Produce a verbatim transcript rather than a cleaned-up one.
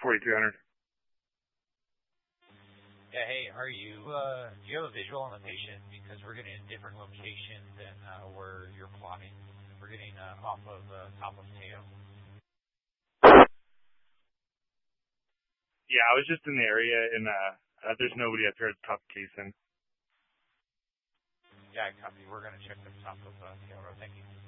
forty-three hundred. Yeah, hey, are you, uh, do you have a visual on the patient? Because we're getting a different location than uh, where you're plotting. We're getting uh, off of uh, top of Mateo. Yeah, I was just in the area, and uh, uh, there's nobody up here at the top of Cason. Yeah, copy. We're going to check the top of uh, Mateo Road. Thank you.